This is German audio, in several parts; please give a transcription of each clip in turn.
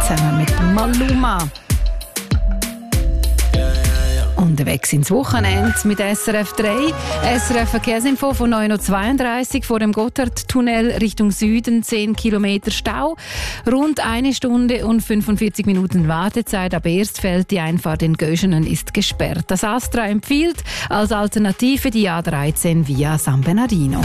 zusammen mit Maluma. Unterwegs ins Wochenende mit SRF 3. SRF Verkehrsinfo von 9.32 Uhr vor dem Gotthardtunnel Richtung Süden. 10 Kilometer Stau. Rund 1 Stunde und 45 Minuten Wartezeit. Ab Erstfeld die Einfahrt in Göschenen ist gesperrt. Das Astra empfiehlt als Alternative die A13 via San Bernardino.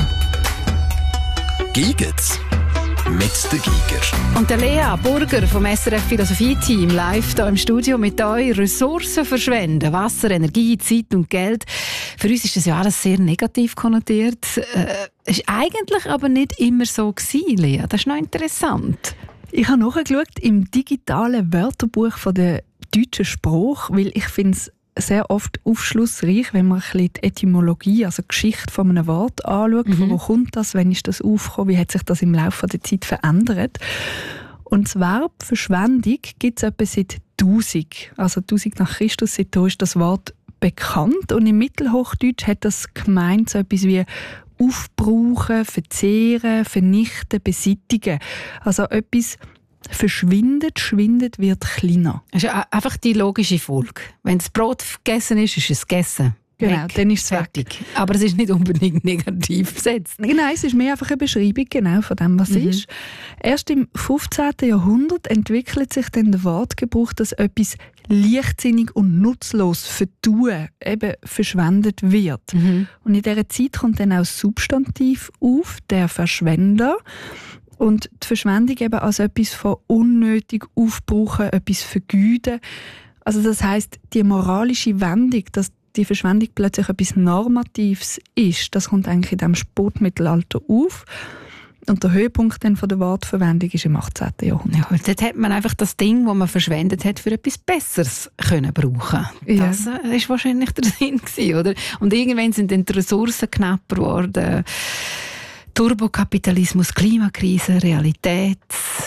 Giget's mit der Giger. Und der Lea Burger vom SRF Philosophie-Team live hier im Studio mit euch. Ressourcen verschwenden, Wasser, Energie, Zeit und Geld. Für uns ist das ja alles sehr negativ konnotiert. Es war eigentlich aber nicht immer so gewesen, Lea. Das ist noch interessant. Ich habe nachgeschaut im digitalen Wörterbuch von der deutschen Sprache, weil ich finde es sehr oft aufschlussreich, wenn man ein bisschen die Etymologie, also die Geschichte von einem Wort anschaut. Von wo kommt das, wann ist das aufgekommen, wie hat sich das im Laufe der Zeit verändert. Und das Verb Verschwendung gibt es etwa seit 1000. Also 1000 nach Christus, seitdem ist das Wort bekannt. Und im Mittelhochdeutsch hat das gemeint so etwas wie aufbrauchen, verzehren, vernichten, beseitigen. Also etwas schwindet, wird kleiner. Das ist einfach die logische Folge. Wenn das Brot gegessen ist, ist es gegessen. Genau, weg. dann ist es fertig. Aber es ist nicht unbedingt negativ besetzt. Nein, es ist mehr einfach eine Beschreibung genau von dem, was es ist. Erst im 15. Jahrhundert entwickelt sich dann der Wortgebrauch, dass etwas leichtsinnig und nutzlos vertun, eben verschwendet wird. Und in dieser Zeit kommt dann auch das Substantiv auf, der Verschwender. Und die Verschwendung eben als etwas von unnötig aufbrauchen, etwas vergeuden. Also das heisst, die moralische Wendung, dass die Verschwendung plötzlich etwas Normatives ist, das kommt eigentlich in diesem Spätmittelalter auf. Und der Höhepunkt dann von der Wortverwendung ist im 18. Jahrhundert. Ja, dort hat man einfach das Ding, das man verschwendet hat, für etwas Besseres können brauchen. Ja. Das war wahrscheinlich der Sinn gewesen, oder? Und irgendwann sind dann die Ressourcen knapper geworden. Turbokapitalismus, Klimakrise, Realität.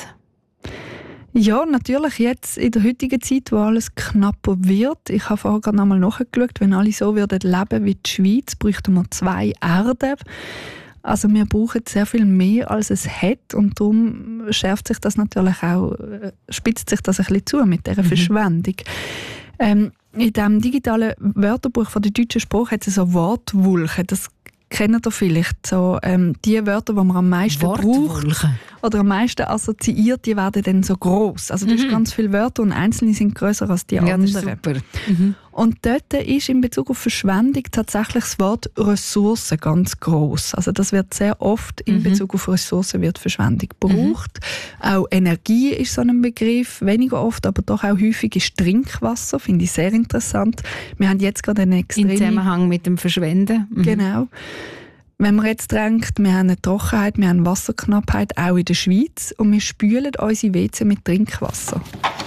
Ja, natürlich jetzt in der heutigen Zeit, wo alles knapper wird. Ich habe vorher gerade nochmal nachgeschaut, wenn alle so würden leben wie die Schweiz, bräuchten wir 2 Erden. Also wir brauchen sehr viel mehr, als es hat. Und darum schärft sich das natürlich auch, spitzt sich das ein bisschen zu mit dieser Verschwendung. In dem digitalen Wörterbuch von der deutschen Sprache hat es so Wortwulchen. Das kennt ihr vielleicht, so, die Wörter, die man am meisten braucht oder am meisten assoziiert, die werden dann so gross. Also du hast ganz viele Wörter und einzelne sind grösser als die anderen. Das ist super. Und dort ist in Bezug auf Verschwendung tatsächlich das Wort Ressourcen ganz gross. Also das wird sehr oft in Bezug auf Ressourcen wird Verschwendung gebraucht. Auch Energie ist so ein Begriff, weniger oft, aber doch auch häufig ist Trinkwasser, finde ich sehr interessant. Wir haben jetzt gerade eine extreme... Im Zusammenhang mit dem Verschwenden. Genau. Wenn man jetzt denkt, wir haben eine Trockenheit, wir haben Wasserknappheit, auch in der Schweiz, und wir spülen unsere WC mit Trinkwasser.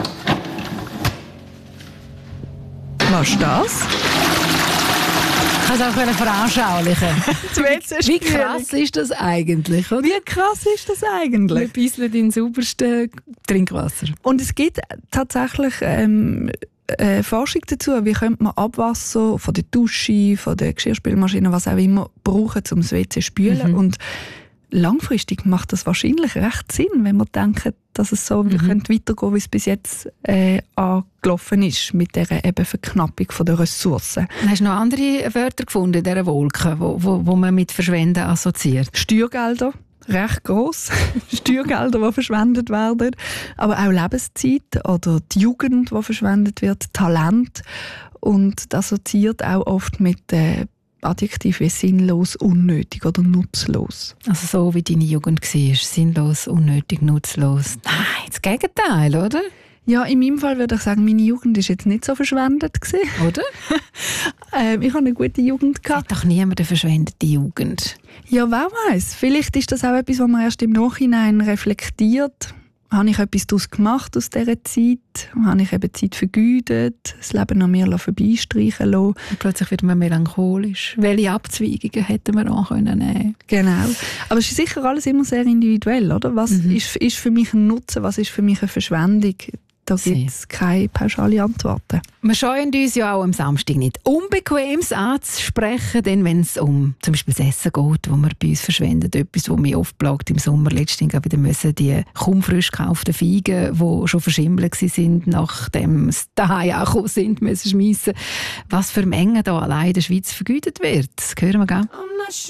Was ist das? Ich kann es auch veranschaulichen. Wie krass ist das eigentlich? Oder? Wie krass ist das eigentlich? Wir bisseln in saubersten Trinkwasser. Und es gibt tatsächlich Forschung dazu, wie könnte man Abwasser von der Dusche, von der Geschirrspülmaschine, was auch immer, brauchen, um das WC zu spülen. Und langfristig macht das wahrscheinlich recht Sinn, wenn man denkt, dass es so könnte weitergehen, wie es bis jetzt angelaufen ist, mit dieser eben Verknappung der Ressourcen. Hast du noch andere Wörter gefunden in dieser Wolke, wo man mit Verschwenden assoziiert? Steuergelder. Recht gross. Steuergelder, die verschwendet werden. Aber auch Lebenszeit oder die Jugend, die verschwendet wird, Talent. Und das assoziiert auch oft mit Adjektiven wie sinnlos, unnötig oder nutzlos. Also so wie deine Jugend war, sinnlos, unnötig, nutzlos. Nein, das Gegenteil, oder? Ja, in meinem Fall würde ich sagen, meine Jugend war jetzt nicht so verschwendet. Oder? Ich hatte eine gute Jugend. Es hat doch niemand eine verschwendete Jugend. Ja, wer weiß. Vielleicht ist das auch etwas, was man erst im Nachhinein reflektiert. Habe ich etwas daraus gemacht aus dieser Zeit? Habe ich eben Zeit vergeudet? Das Leben an mir vorbeistreichen lassen? Und plötzlich wird man melancholisch. Welche Abzweigungen hätten wir auch nehmen können? Genau. Aber es ist sicher alles immer sehr individuell, oder? Was ist für mich ein Nutzen? Was ist für mich eine Verschwendung? Da gibt es keine pauschale Antworten. Wir scheuen uns ja auch am Samstag nicht, Unbequemes anzusprechen, denn wenn es um zum Beispiel das Essen geht, das wir bei uns verschwenden, etwas, was mich oft plagt im Sommer, letztens wieder müssen die kaum frisch gekauften Feigen, die schon verschimmelt waren, nachdem sie daheim angekommen sind, müssen schmeissen. Was für Mengen da allein in der Schweiz vergütet wird, das hören wir gerne.